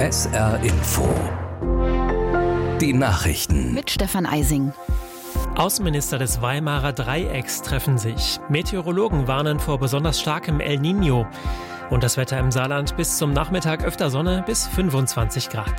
SR Info. Die Nachrichten. Mit Stefan Eising. Außenminister des Weimarer Dreiecks treffen sich. Meteorologen warnen vor besonders starkem El Niño. Und das Wetter im Saarland: bis zum Nachmittag öfter Sonne bis 25 Grad.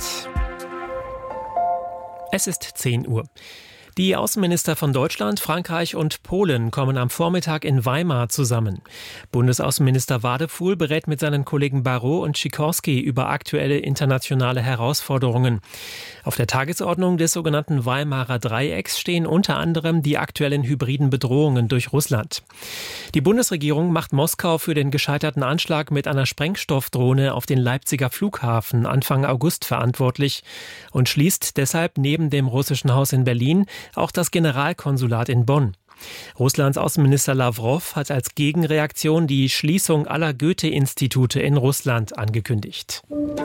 Es ist 10 Uhr. Die Außenminister von Deutschland, Frankreich und Polen kommen am Vormittag in Weimar zusammen. Bundesaußenminister Wadefuhl berät mit seinen Kollegen Barrot und Sikorski über aktuelle internationale Herausforderungen. Auf der Tagesordnung des sogenannten Weimarer Dreiecks stehen unter anderem die aktuellen hybriden Bedrohungen durch Russland. Die Bundesregierung macht Moskau für den gescheiterten Anschlag mit einer Sprengstoffdrohne auf den Leipziger Flughafen Anfang August verantwortlich und schließt deshalb neben dem russischen Haus in Berlin auch das Generalkonsulat in Bonn. Russlands Außenminister Lawrow hat als Gegenreaktion die Schließung aller Goethe-Institute in Russland angekündigt.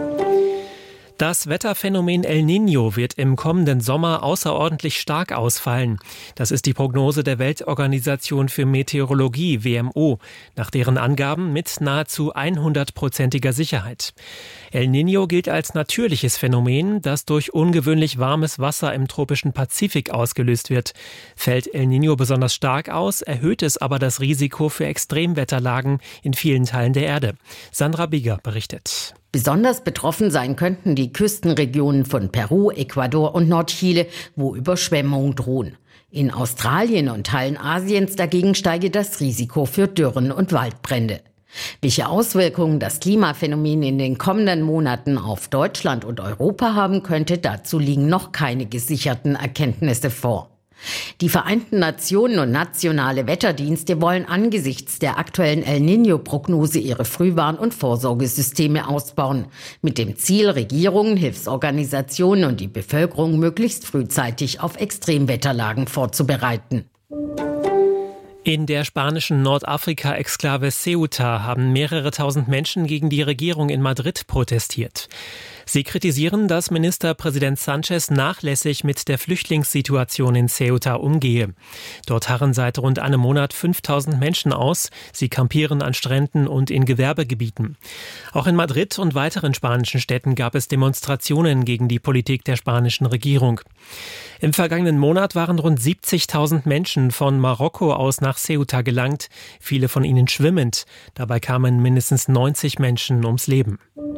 Das Wetterphänomen El Niño wird im kommenden Sommer außerordentlich stark ausfallen. Das ist die Prognose der Weltorganisation für Meteorologie, WMO, nach deren Angaben mit nahezu 100%iger Sicherheit. El Niño gilt als natürliches Phänomen, das durch ungewöhnlich warmes Wasser im tropischen Pazifik ausgelöst wird. Fällt El Niño besonders stark aus, erhöht es aber das Risiko für Extremwetterlagen in vielen Teilen der Erde. Sandra Bieger berichtet. Besonders betroffen sein könnten die Küstenregionen von Peru, Ecuador und Nordchile, wo Überschwemmungen drohen. In Australien und Teilen Asiens dagegen steige das Risiko für Dürren und Waldbrände. Welche Auswirkungen das Klimaphänomen in den kommenden Monaten auf Deutschland und Europa haben könnte, dazu liegen noch keine gesicherten Erkenntnisse vor. Die Vereinten Nationen und nationale Wetterdienste wollen angesichts der aktuellen El Niño-Prognose ihre Frühwarn- und Vorsorgesysteme ausbauen, mit dem Ziel, Regierungen, Hilfsorganisationen und die Bevölkerung möglichst frühzeitig auf Extremwetterlagen vorzubereiten. In der spanischen Nordafrika-Exklave Ceuta haben mehrere tausend Menschen gegen die Regierung in Madrid protestiert. Sie kritisieren, dass Ministerpräsident Sánchez nachlässig mit der Flüchtlingssituation in Ceuta umgehe. Dort harren seit rund einem Monat 5000 Menschen aus. Sie kampieren an Stränden und in Gewerbegebieten. Auch in Madrid und weiteren spanischen Städten gab es Demonstrationen gegen die Politik der spanischen Regierung. Im vergangenen Monat waren rund 70.000 Menschen von Marokko aus nach Ceuta gelangt, viele von ihnen schwimmend. Dabei kamen mindestens 90 Menschen ums Leben.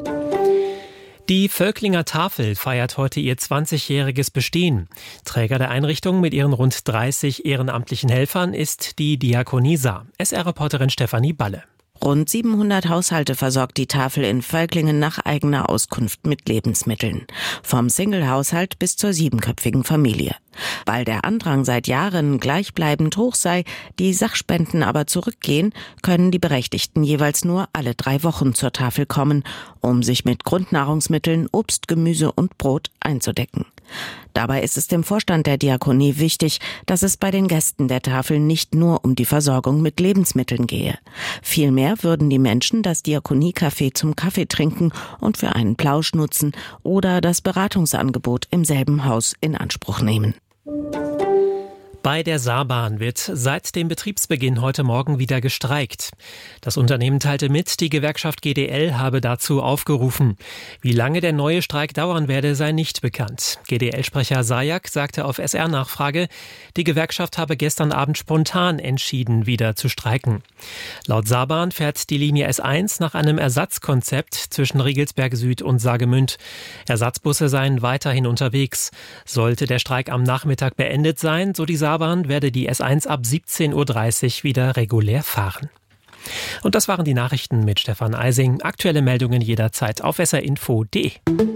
Die Völklinger Tafel feiert heute ihr 20-jähriges Bestehen. Träger der Einrichtung mit ihren rund 30 ehrenamtlichen Helfern ist die Diakonie Saar. SR-Reporterin Stefanie Balle. Rund 700 Haushalte versorgt die Tafel in Völklingen nach eigener Auskunft mit Lebensmitteln. Vom Single-Haushalt bis zur 7-köpfigen Familie. Weil der Andrang seit Jahren gleichbleibend hoch sei, die Sachspenden aber zurückgehen, können die Berechtigten jeweils nur alle 3 Wochen zur Tafel kommen, um sich mit Grundnahrungsmitteln, Obst, Gemüse und Brot einzudecken. Dabei ist es dem Vorstand der Diakonie wichtig, dass es bei den Gästen der Tafel nicht nur um die Versorgung mit Lebensmitteln gehe. Vielmehr würden die Menschen das Diakoniecafé zum Kaffee trinken und für einen Plausch nutzen oder das Beratungsangebot im selben Haus in Anspruch nehmen. Bei der Saarbahn wird seit dem Betriebsbeginn heute Morgen wieder gestreikt. Das Unternehmen teilte mit, die Gewerkschaft GDL habe dazu aufgerufen. Wie lange der neue Streik dauern werde, sei nicht bekannt. GDL-Sprecher Sajak sagte auf SR-Nachfrage, die Gewerkschaft habe gestern Abend spontan entschieden, wieder zu streiken. Laut Saarbahn fährt die Linie S1 nach einem Ersatzkonzept zwischen Riegelsberg Süd und Saargemünd. Ersatzbusse seien weiterhin unterwegs. Sollte der Streik am Nachmittag beendet sein, so die Saarbahn, werde die S1 ab 17.30 Uhr wieder regulär fahren. Und das waren die Nachrichten mit Stefan Eising. Aktuelle Meldungen jederzeit auf srinfo.de.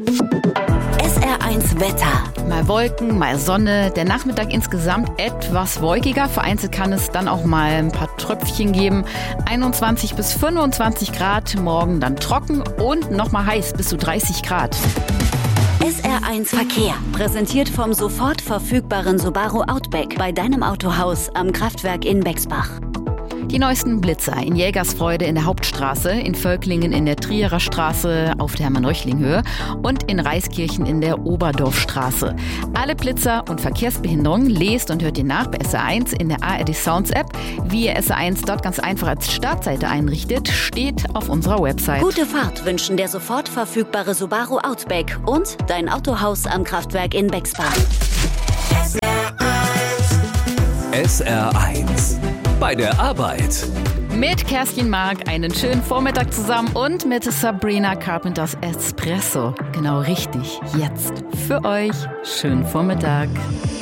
SR1 Wetter. Mal Wolken, mal Sonne. Der Nachmittag insgesamt etwas wolkiger. Vereinzelt kann es dann auch mal ein paar Tröpfchen geben. 21 bis 25 Grad. Morgen dann trocken und nochmal heiß bis zu 30 Grad. SR1 Verkehr. Präsentiert vom sofort verfügbaren Subaru Outback bei deinem Autohaus am Kraftwerk in Bexbach. Die neuesten Blitzer in Jägersfreude in der Hauptstraße, in Völklingen in der Trierer Straße auf der Hermann-Röchling-Höhe und in Reiskirchen in der Oberdorfstraße. Alle Blitzer und Verkehrsbehinderungen lest und hört ihr nach bei SR1 in der ARD Sounds App. Wie ihr SR1 dort ganz einfach als Startseite einrichtet, steht auf unserer Website. Gute Fahrt wünschen der sofort verfügbare Subaru Outback und dein Autohaus am Kraftwerk in Bexbach. SR1 bei der Arbeit. Mit Kerstin Mark einen schönen Vormittag zusammen und mit Sabrina Carpenters Espresso. Genau richtig, jetzt für euch. Schönen Vormittag.